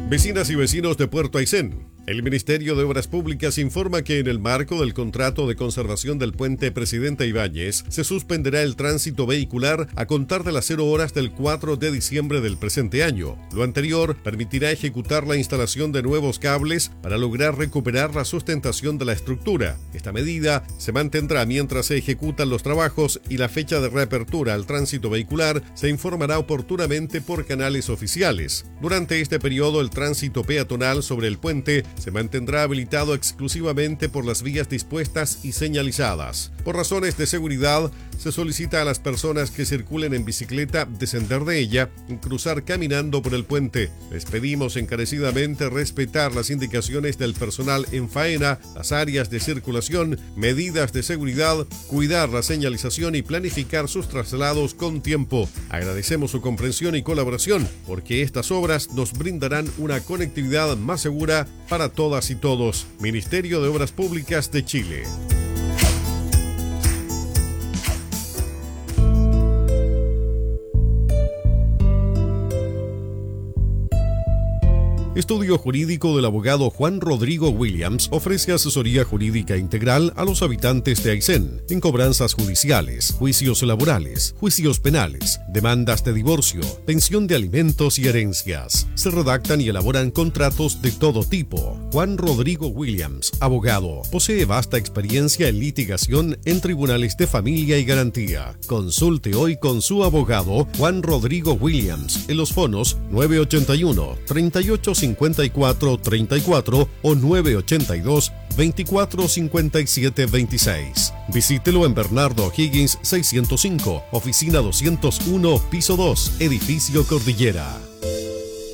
Vecinas y vecinos de Puerto Aysén. El Ministerio de Obras Públicas informa que en el marco del contrato de conservación del puente Presidente Ibáñez se suspenderá el tránsito vehicular a contar de las 0 horas del 4 de diciembre del presente año. Lo anterior permitirá ejecutar la instalación de nuevos cables para lograr recuperar la sustentación de la estructura. Esta medida se mantendrá mientras se ejecutan los trabajos y la fecha de reapertura al tránsito vehicular se informará oportunamente por canales oficiales. Durante este periodo, el tránsito peatonal sobre el puente se mantendrá habilitado exclusivamente por las vías dispuestas y señalizadas. Por razones de seguridad, se solicita a las personas que circulen en bicicleta descender de ella y cruzar caminando por el puente. Les pedimos encarecidamente respetar las indicaciones del personal en faena, las áreas de circulación, medidas de seguridad, cuidar la señalización y planificar sus traslados con tiempo. Agradecemos su comprensión y colaboración, porque estas obras nos brindarán una conectividad más segura para todas y todos. Ministerio de Obras Públicas de Chile. Estudio Jurídico del abogado Juan Rodrigo Williams ofrece asesoría jurídica integral a los habitantes de Aysén en cobranzas judiciales, juicios laborales, juicios penales, demandas de divorcio, pensión de alimentos y herencias. Se redactan y elaboran contratos de todo tipo. Juan Rodrigo Williams, abogado, posee vasta experiencia en litigación en tribunales de familia y garantía. Consulte hoy con su abogado Juan Rodrigo Williams en los fonos 981 38 54 34 o 982 24 57 26. Visítelo en Bernardo Higgins 605, oficina 201, piso 2, edificio Cordillera.